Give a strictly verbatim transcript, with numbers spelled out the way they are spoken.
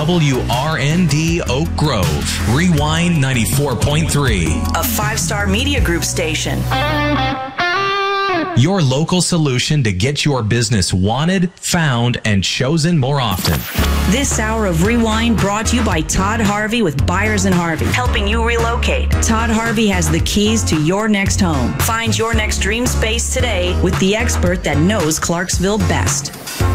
W R N D Oak Grove. Rewind ninety-four point three. A five-star media group station. Your local solution to get your business wanted, found, and chosen more often. This hour of Rewind brought to you by Todd Harvey with Buyers and Harvey, helping you relocate. Todd Harvey has the keys to your next home. Find your next dream space today with the expert that knows Clarksville best.